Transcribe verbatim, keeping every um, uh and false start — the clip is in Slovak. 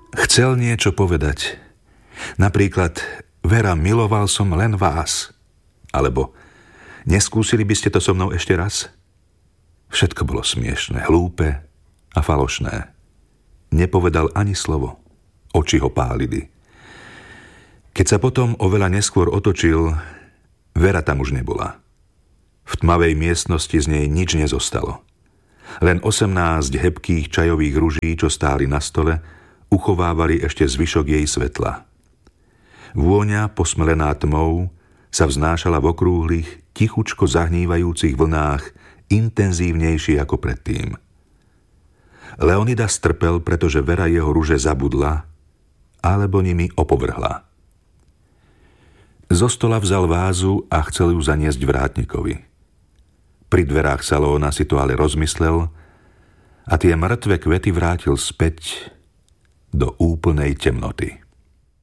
Chcel niečo povedať. Napríklad, Vera, miloval som len vás. Alebo, neskúsili by ste to so mnou ešte raz? Všetko bolo smiešné, hlúpe a falošné. Nepovedal ani slovo. Oči ho pálili. Keď sa potom oveľa neskôr otočil, Vera tam už nebola. V tmavej miestnosti z nej nič nezostalo. Len osemnásť hebkých čajových ruží, čo stáli na stole, uchovávali ešte zvyšok jej svetla. Vôňa, posmelená tmou, sa vznášala v okrúhlych, tichučko zahnívajúcich vlnách, intenzívnejšie ako predtým. Leonidas trpel, pretože Vera jeho ruže zabudla, alebo nimi opovrhla. Zo stola vzal vázu a chcel ju zaniesť vrátnikovi. Pri dverách salóna si to ale rozmyslel a tie mŕtve kvety vrátil späť do úplnej temnoty.